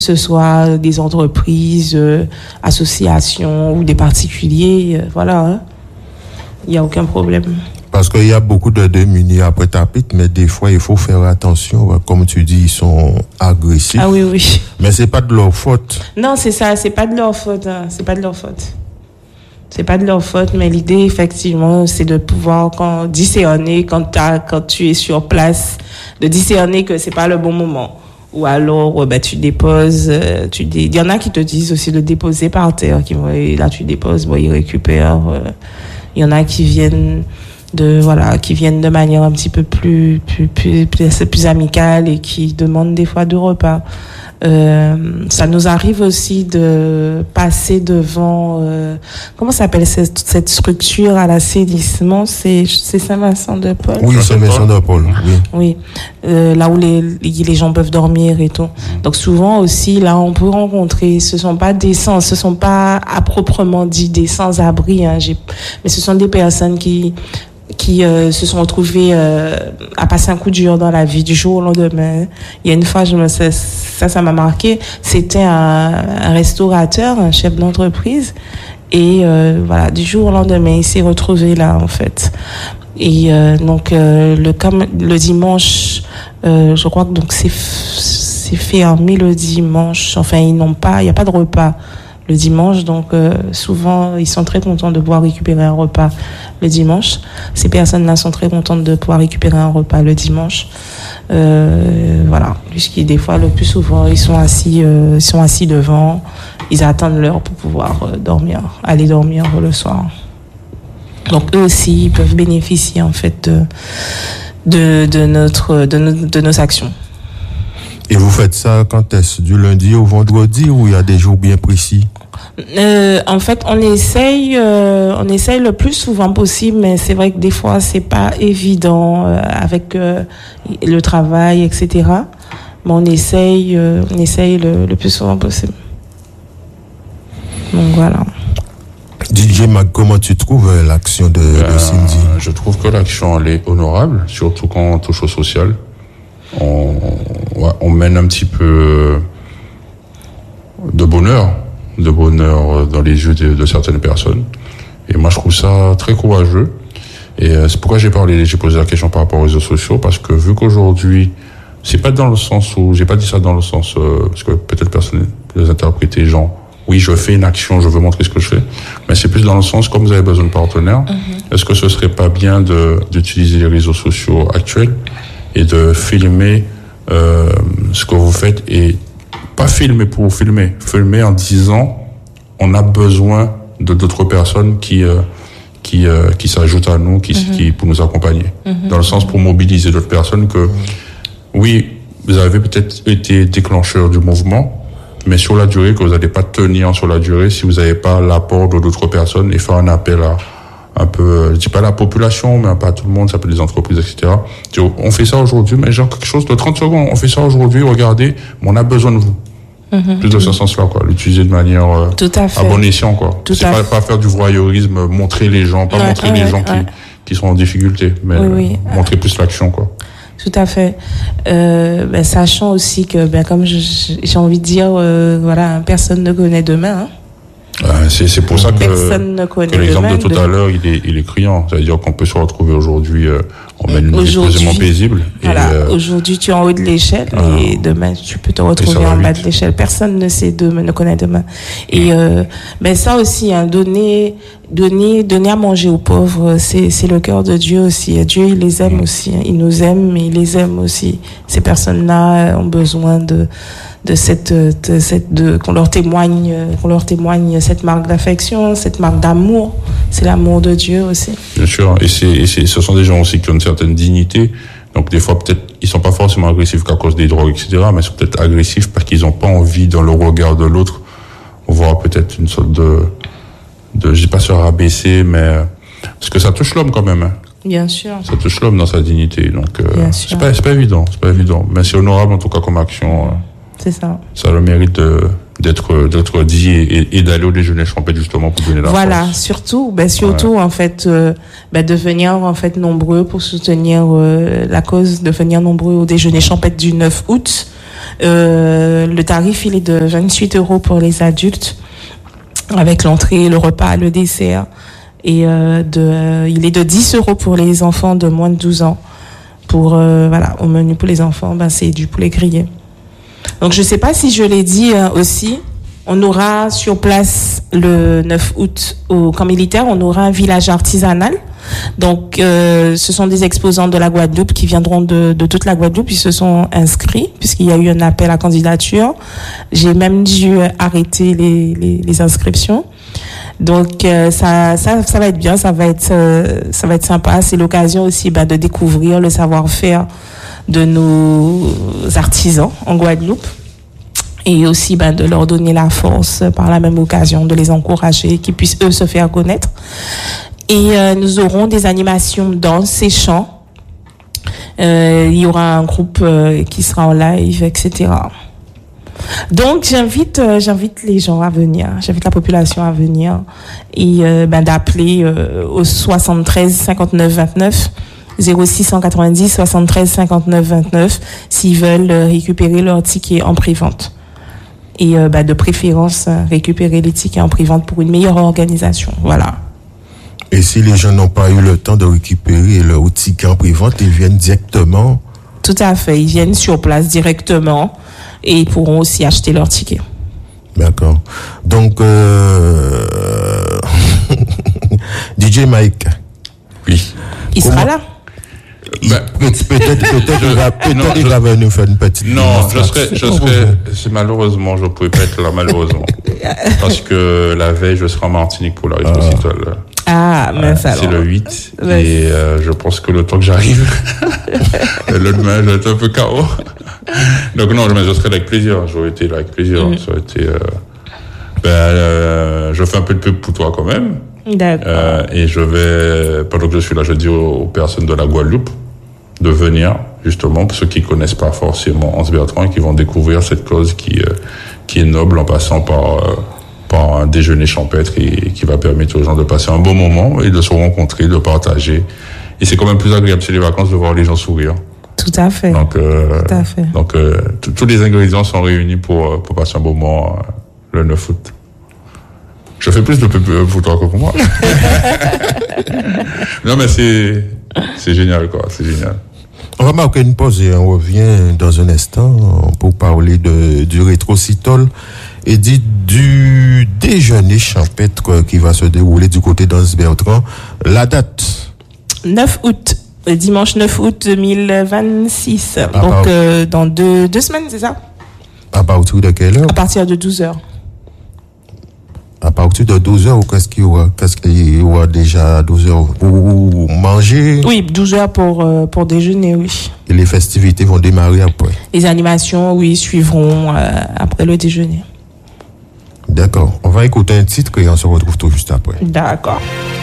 ce soit des entreprises, associations ou des particuliers, voilà, hein. Il n'y a aucun problème. Parce qu'il y a beaucoup de démunis après tapite, mais des fois, il faut faire attention. Comme tu dis, ils sont agressifs. Ah oui, oui. Mais c'est pas de leur faute. Non, c'est ça, c'est pas de leur faute. Hein. C'est pas de leur faute. C'est pas de leur faute, mais l'idée, effectivement, c'est de pouvoir discerner quand tu es sur place, de discerner que c'est pas le bon moment. Ou alors, tu déposes, il y en a qui te disent aussi de déposer par terre, là tu déposes, ils récupèrent. Il y en a qui viennent de manière un petit peu plus amicale et qui demandent des fois de repas. Ça nous arrive aussi de passer devant, comment s'appelle cette structure à l'assainissement? C'est Saint-Vincent-de-Paul. Oui, Saint-Vincent-de-Paul, oui. Oui, là où les gens peuvent dormir et tout. Donc souvent aussi, là, on peut rencontrer, ce sont pas à proprement dit des sans-abri, hein, mais ce sont des personnes qui se sont retrouvés à passer un coup dur dans la vie du jour au lendemain. Il y a une fois, ça m'a marqué, c'était un restaurateur, un chef d'entreprise, et du jour au lendemain, il s'est retrouvé là, en fait. Et donc le dimanche, je crois que donc c'est fermé le dimanche. Enfin, il n'y a pas de repas le dimanche, donc souvent ils sont très contents de pouvoir récupérer un repas le dimanche. Ces personnes-là sont très contentes de pouvoir récupérer un repas le dimanche. Puisqu'ils des fois, le plus souvent, ils sont assis devant, ils attendent l'heure pour pouvoir aller dormir le soir. Donc eux aussi, ils peuvent bénéficier en fait de nos actions. Et vous faites ça quand est-ce? Du lundi au vendredi ou il y a des jours bien précis? En fait, on essaye le plus souvent possible, mais c'est vrai que des fois c'est pas évident avec le travail, etc. Mais on essaye le plus souvent possible. Donc voilà. DJ Mag, comment tu trouves l'action de Cindy? Je trouve que l'action elle est honorable, surtout quand on touche au social. On mène un petit peu de bonheur dans les yeux de certaines personnes. Et moi, je trouve ça très courageux. Et c'est pourquoi j'ai posé la question par rapport aux réseaux sociaux, parce que vu qu'aujourd'hui, c'est pas dans le sens où, j'ai pas dit ça dans le sens, parce que peut-être personne peut les interpréter, genre, oui, je fais une action, je veux montrer ce que je fais, mais c'est plus dans le sens, comme vous avez besoin de partenaires, est-ce que ce serait pas bien d'utiliser les réseaux sociaux actuels et de filmer ce que vous faites, et pas filmer pour filmer en disant on a besoin de d'autres personnes qui s'ajoutent à nous, qui pour nous accompagner, dans le sens pour mobiliser d'autres personnes que oui, vous avez peut-être été déclencheur du mouvement, mais sur la durée, que vous n'allez pas tenir sur la durée si vous n'avez pas l'apport d'autres personnes, et faire un appel à un peu, je dis pas la population, mais pas tout le monde, ça peut être les entreprises, etc. On fait ça aujourd'hui, mais genre quelque chose de 30 secondes, on fait ça aujourd'hui, regardez, mais on a besoin de vous. Plus de ce sens-là, quoi. L'utiliser de manière à bon escient, quoi. C'est pas faire du voyeurisme, montrer les gens, les gens qui sont en difficulté, mais montrer plus l'action, quoi. Tout à fait. Sachant aussi que, comme j'ai envie de dire, personne ne connaît demain, hein. C'est pour ça que l'exemple de tout à l'heure, il est criant. C'est-à-dire qu'on peut se retrouver aujourd'hui, on mène une vie plus paisible. Aujourd'hui, tu es en haut de l'échelle et demain, tu peux te retrouver en bas de l'échelle. Personne ne connaît demain. Et ça aussi, hein, donner à manger aux pauvres, c'est le cœur de Dieu aussi. Dieu, il les aime aussi. Il nous aime, mais il les aime aussi. Ces personnes-là ont besoin qu'on leur témoigne cette marque d'affection, cette marque d'amour. C'est l'amour de Dieu aussi. Bien sûr. Et ce sont des gens aussi qui ont une certaine dignité. Donc, des fois, peut-être, ils sont pas forcément agressifs qu'à cause des drogues, etc., mais ils sont peut-être agressifs parce qu'ils ont pas envie, dans le regard de l'autre, voir peut-être une sorte de je dis pas se rabaisser, mais, parce que ça touche l'homme quand même, hein. Bien sûr. Ça touche l'homme dans sa dignité. Donc, c'est pas évident. Mais c'est honorable, en tout cas, comme action. C'est ça. Ça a le mérite d'être dit et d'aller au déjeuner champêtre justement pour donner la force. Surtout en fait, de venir en fait nombreux pour soutenir la cause, de venir nombreux au déjeuner champêtre du 9 août. Le tarif, il est de 28 € pour les adultes, avec l'entrée, le repas, le dessert. Et il est de 10 € pour les enfants de moins de 12 ans. Au menu pour les enfants, c'est du poulet grillé. Donc, je sais pas si je l'ai dit aussi. On aura sur place le 9 août au camp militaire, on aura un village artisanal. Donc, ce sont des exposants de la Guadeloupe qui viendront de toute la Guadeloupe. Ils se sont inscrits puisqu'il y a eu un appel à candidature. J'ai même dû arrêter les inscriptions. Donc, ça va être bien, ça va être sympa. C'est l'occasion aussi de découvrir le savoir-faire de nos artisans en Guadeloupe. Et aussi de leur donner la force par la même occasion, de les encourager, qu'ils puissent eux se faire connaître. Et nous aurons des animations danse et chant. Il y aura un groupe qui sera en live, etc. Donc j'invite les gens à venir, j'invite la population à venir et d'appeler au 73 59 29 0690 73 59 29 s'ils veulent récupérer leur ticket en pré-vente. Et de préférence récupérer les tickets en pré-vente pour une meilleure organisation. Voilà. Et si les gens n'ont pas eu le temps de récupérer leur ticket en pré-vente, ils viennent directement? Tout à fait, ils viennent sur place directement et ils pourront aussi acheter leur ticket. D'accord. Donc, DJ Mike. Oui. Il sera là? Peut-être il va venir faire une petite. Non, c'est malheureusement, je ne pouvais pas être là, malheureusement. Parce que la veille, je serai en Martinique pour la récital. Ah, mais ça c'est le 8. Ouais. Et je pense que le temps que j'arrive, le lendemain, je vais être un peu KO. Donc non, mais je serai là avec plaisir. J'aurais été là avec plaisir. Ça aurait été, je fais un peu de pub pour toi quand même. D'accord. Et je vais, pendant que je suis là, je dis aux personnes de la Guadeloupe de venir, justement, pour ceux qui connaissent pas forcément Anse Bertrand et qui vont découvrir cette cause qui est noble en passant par un déjeuner champêtre et qui va permettre aux gens de passer un bon moment et de se rencontrer, de partager. Et c'est quand même plus agréable, c'est les vacances, de voir les gens sourire. Tout à fait. Donc, tout à fait. Donc, tous les ingrédients sont réunis pour passer un bon moment le 9 août. Je fais plus de pub pour toi que pour moi. Non, mais c'est génial, quoi. C'est génial. On va marquer une pause et on revient dans un instant pour parler du rétrocitol et du déjeuner champêtre qui va se dérouler du côté d'Anse Bertrand. La date? 9 août. Dimanche 9 août 2026. Donc, dans deux semaines, c'est ça? À partir de quelle heure? À partir de 12h. À partir de 12h, ou qu'est-ce qu'il y aura déjà à 12h pour manger? Oui, 12h pour déjeuner, oui. Et les festivités vont démarrer après? Les animations, oui, suivront après le déjeuner. D'accord. On va écouter un titre et on se retrouve tout juste après. D'accord.